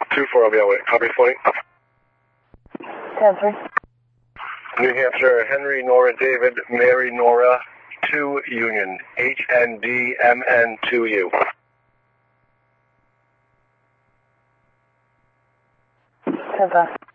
2-4, I'll be on it. Copy, flight. 10-3. New Hampshire, Henry, Nora, David, Mary, Nora, 2 Union, HNDMN2U. 10-5.